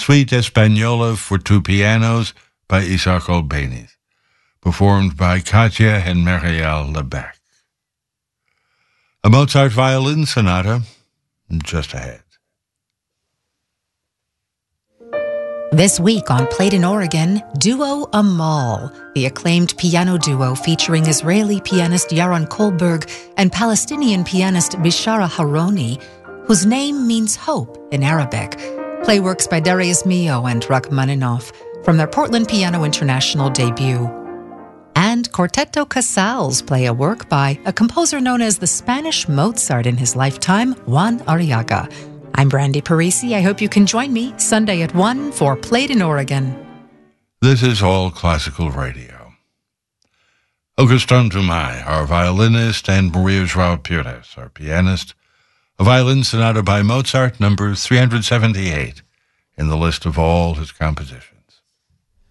Suite Española for two pianos by Isaac Albéniz, performed by Katja and Marielle Lebec. A Mozart violin sonata just ahead. This week on Played in Oregon, Duo Amal, the acclaimed piano duo featuring Israeli pianist Yaron Kohlberg and Palestinian pianist Bishara Haroni, whose name means hope in Arabic. Play works by Darius Milhaud and Rachmaninoff from their Portland Piano International debut. And Quarteto Casals play a work by a composer known as the Spanish Mozart in his lifetime, Juan Arriaga. I'm Brandy Parisi. I hope you can join me Sunday at 1 for Played in Oregon. This is All Classical Radio. Augustin Dumay, our violinist, and Maria João Pires, our pianist. A violin sonata by Mozart, number 378, in the list of all his compositions.